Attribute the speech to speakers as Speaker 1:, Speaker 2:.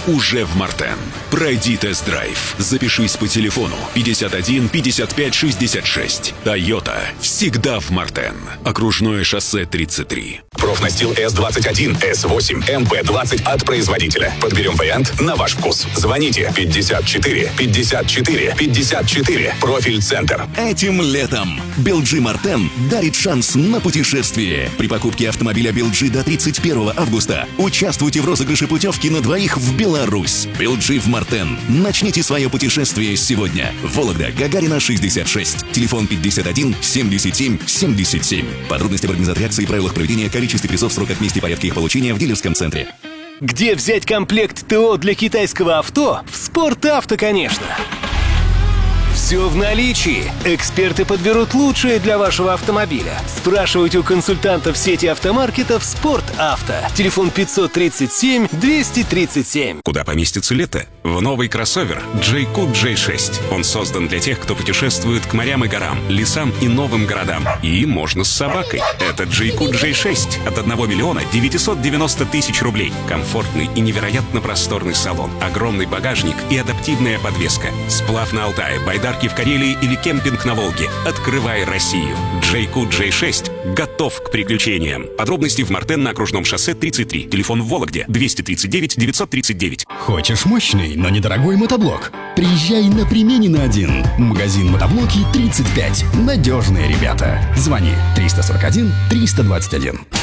Speaker 1: уже в Мартен. Пройди тест-драйв. Запишись по телефону 51 55 66. Toyota всегда в Мартен. Окружное шоссе 33.
Speaker 2: Профнастил С21, С8, МП20 от производителя. Подберем вариант на ваш вкус. Звоните 54 54 54. Профиль-центр.
Speaker 3: Этим летом Белджи Мартен дарит шанс на путешествие. При покупке автомобиля Белджи до 31 августа участвуйте в розыгрыше путевки на двоих в Беларусь. Белджи в Мартен. Начните свое путешествие сегодня. Вологда, Гагарина, 66. Телефон 51 77 77. Подробности в организации акции и правилах проведения, количестве призов, сроках, месте и порядке их получения в дилерском центре.
Speaker 4: Где взять комплект ТО для китайского авто? В «Спортавто», конечно. Все в наличии. Эксперты подберут лучшее для вашего автомобиля. Спрашивайте у консультантов сети автомаркетов «Спортавто». Телефон 537 237.
Speaker 5: Куда поместится лето? В новый кроссовер Джейкут J6. Он создан для тех, кто путешествует к морям и горам, лесам и новым городам. И можно с собакой. Это Джейкут J6 от 1 миллиона 990 тысяч рублей. Комфортный и невероятно просторный салон, огромный багажник и адаптивная подвеска. Сплав на Алтае, байдарки в Карелии или кемпинг на Волге. Открывай Россию. Джейкут J6 готов к приключениям. Подробности в Мартен на окружном шоссе 33. Телефон в Вологде 239 939.
Speaker 6: Хочешь мощный, но недорогой мотоблок? Приезжай на Применина 1. Магазин мотоблоки 35. Надежные ребята. Звони 341 321.